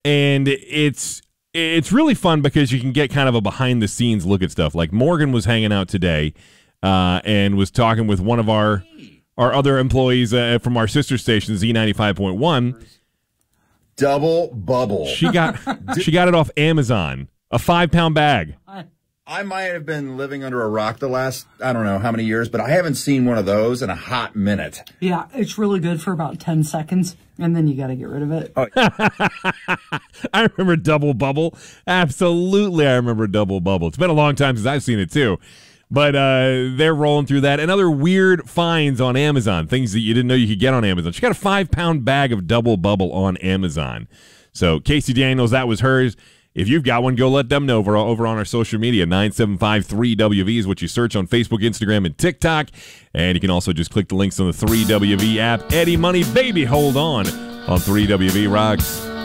And it's really fun because you can get kind of a behind the scenes look at stuff. Like Morgan was hanging out today and was talking with one of our other employees from our sister station, Z95.1. Double bubble. She got it off Amazon, a 5-pound bag. I might have been living under a rock the last, I don't know how many years, but I haven't seen one of those in a hot minute. Yeah, it's really good for about 10 seconds, and then you got to get rid of it. Oh. I remember Double Bubble. Absolutely, I remember Double Bubble. It's been a long time since I've seen it, too. But they're rolling through that. And other weird finds on Amazon, things that you didn't know you could get on Amazon. She got a 5-pound bag of Double Bubble on Amazon. So Casey Daniels, that was hers. If you've got one, go let them know over on our social media. 975-3WV is what you search on Facebook, Instagram, and TikTok. And you can also just click the links on the 3WV app. Eddie Money, baby, hold on 3WV Rocks.